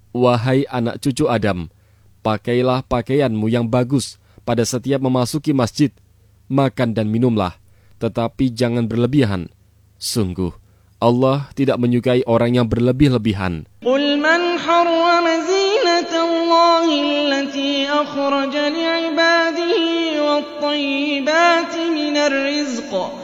Wahai anak cucu Adam, pakailah pakaianmu yang bagus pada setiap memasuki masjid. Makan dan minumlah, tetapi jangan berlebihan. Sungguh, Allah tidak menyukai orang yang berlebih-lebihan. Qul man harrama zinatallahi allati akhraja li'ibadihi wat-tayyibati minar rizq.